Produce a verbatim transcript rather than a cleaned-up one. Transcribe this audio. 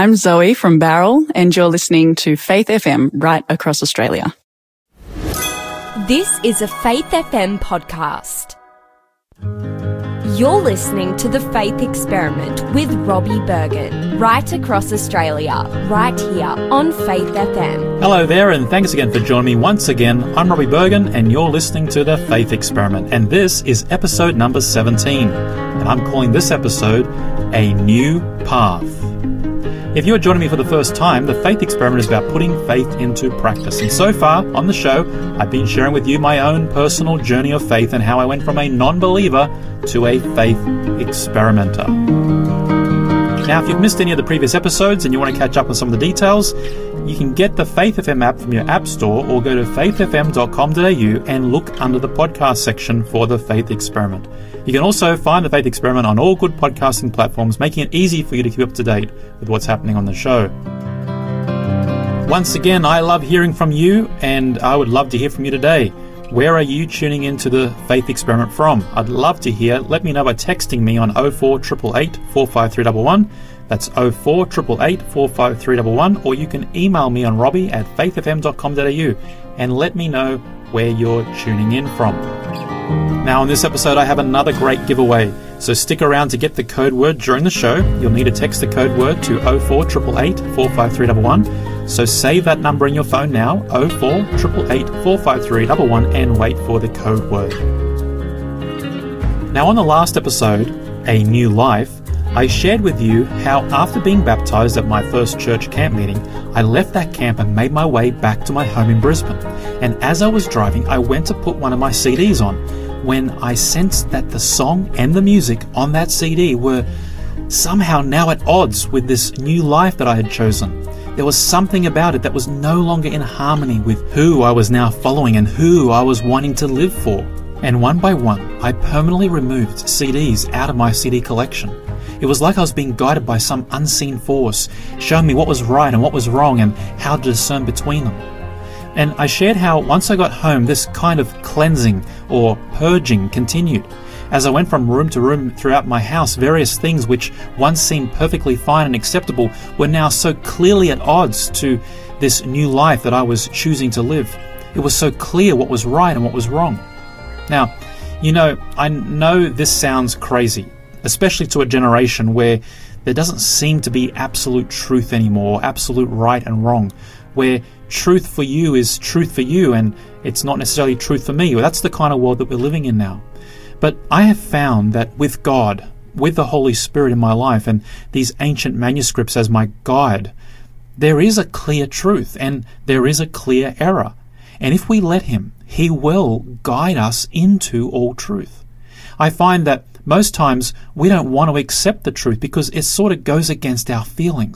I'm Zoe from Barrel, and you're listening to Faith F M right across Australia. This is a Faith F M podcast. You're listening to The Faith Experiment with Robbie Bergen, right across Australia, right here on Faith F M. Hello there, and thanks again for joining me once again. I'm Robbie Bergen, and you're listening to The Faith Experiment, and this is episode number seventeen, and I'm calling this episode A New Path. If you're joining me for the first time, The Faith Experiment is about putting faith into practice. And so far on the show, I've been sharing with you my own personal journey of faith and how I went from a non-believer to a faith experimenter. Now, if you've missed any of the previous episodes and you want to catch up on some of the details, you can get the Faith F M app from your app store or go to faith f m dot com dot a u and look under the podcast section for The Faith Experiment. You can also find The Faith Experiment on all good podcasting platforms, making it easy for you to keep up to date with what's happening on the show. Once again, I love hearing from you, and I would love to hear from you today. Where are you tuning into The Faith Experiment from? I'd love to hear. Let me know by texting me on oh four eight eight eight, four five three one one. That's oh four eight eight eight, four five three one one. Or you can email me on robbie at faith f m dot com dot a u and let me know where you're tuning in from. Now, in this episode, I have another great giveaway, so stick around to get the code word during the show. You'll need to text the code word to oh four eight eight eight, four five three one one. So save that number in your phone now, oh four eight eight eight, four five three one one, and wait for the code word. Now, on the last episode, A New Life, I shared with you how after being baptized at my first church camp meeting, I left that camp and made my way back to my home in Brisbane. And as I was driving, I went to put one of my C Ds on when I sensed that the song and the music on that C D were somehow now at odds with this new life that I had chosen. There was something about it that was no longer in harmony with who I was now following and who I was wanting to live for. And one by one, I permanently removed C Ds out of my C D collection. It was like I was being guided by some unseen force, showing me what was right and what was wrong and how to discern between them. And I shared how once I got home, this kind of cleansing or purging continued. As I went from room to room throughout my house, various things which once seemed perfectly fine and acceptable were now so clearly at odds to this new life that I was choosing to live. It was so clear what was right and what was wrong. Now, you know, I know this sounds crazy, especially to a generation where there doesn't seem to be absolute truth anymore, absolute right and wrong, where truth for you is truth for you and it's not necessarily truth for me. Well, that's the kind of world that we're living in now. But I have found that with God, with the Holy Spirit in my life and these ancient manuscripts as my guide, there is a clear truth and there is a clear error. And if we let Him, He will guide us into all truth. I find that most times we don't want to accept the truth because it sort of goes against our feelings.